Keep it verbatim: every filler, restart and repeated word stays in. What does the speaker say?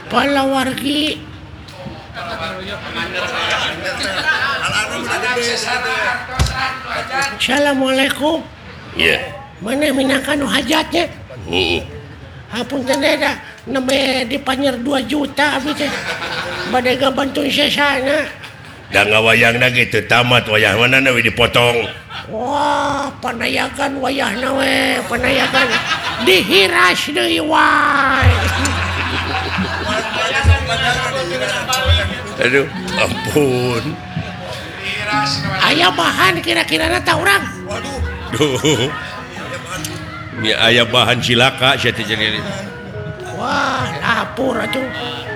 palawargi. Assalamualaikum. Iya. Mana minangkan hajatnya? Heeh. Hapunten da nembe dipanyer dua juta abdi teh. Bade ngabantuin sesana. Da ngawayangna gitu tamat wayah manana we dipotong. Wah, panayagan wayahna we, panayagan dihiras deui wae. Aduh, ampun. Aya bahan kira-kira tah urang. Duh. Ini aya bahan cilaka sia teh jadi. Wah, lapor atuh.